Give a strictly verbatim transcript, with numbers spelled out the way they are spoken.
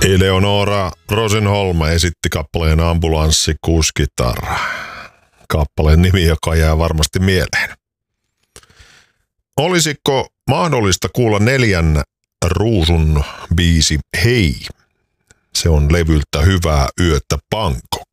Eleonora Rosenholm esitti kappaleen Ambulanssikuskitar. Kappaleen nimi, joka jää varmasti mieleen. Olisiko mahdollista kuulla Neljän Ruusun biisi Hei? Se on levyltä Hyvää yötä Bangkok.